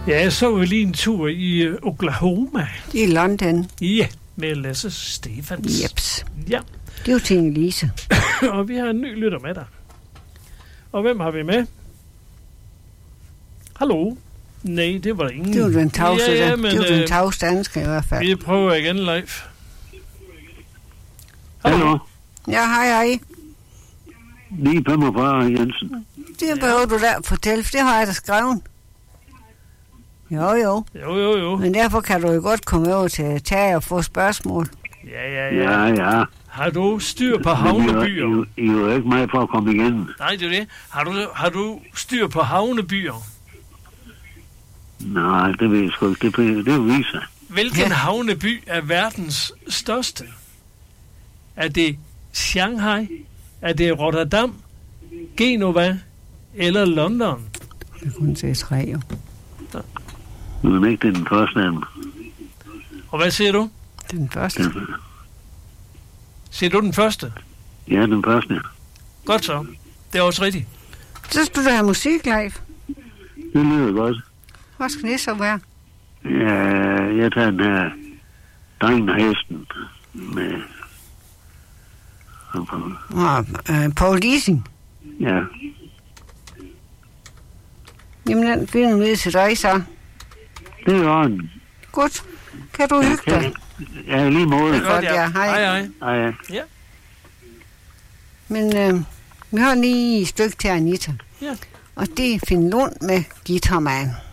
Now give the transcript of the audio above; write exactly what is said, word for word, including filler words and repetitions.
Ja, jeg så lige en tur i uh, Oklahoma. I London. Ja, med Lasse Stefans. Jeps. Ja. Det er jo til Lise. Og vi har en ny lytter med dig. Og hvem har vi med? Hallo? Nej, det var der ingen. Det var den tavse, ja, ja, men, det var den tavse danske i hvert fald. Vi prøver igen live. Hallo? Hallo? Ja, hej, hej. ni femogfyrre Jensen. Det behøver du da fortælle, for det har jeg da skrevet. Jo, jo. Jo, jo, jo. Men derfor kan du jo godt komme over til Tage og få spørgsmål. Ja, ja, ja. Ja, ja. Har du styr på havnebyer? I, I, I er jo ikke meget for at komme igen. Nej, det er det. Har du, har du styr på havnebyer? Nej, det ved jeg sgu ikke. Det, det viser. Hvilken ja. havneby er verdens største? Er det Shanghai? Er det Rotterdam? Genova? Eller London? Det er kun til tre, jo. Men ikke det er den første af dem. Og hvad siger du? Den første. Den, siger du den første? Ja, den første. Godt så. Det er også rigtigt. Så skal du have musik live. Det lyder godt. Hvad skal det så være? Ja, jeg tager den her Drengen og Hesten med... Og øh, Paul Dissing. Ja. Jamen, den finder med til dig, så. Det er orden. Godt. Kan du hygge dig? Ja, lige måde. Det er godt, ja. Hej. Hej, hej. Hej. Ja. Men øh, vi har lige et stykke til Anita. Ja. Og det er Finn Lund med Guitar Man.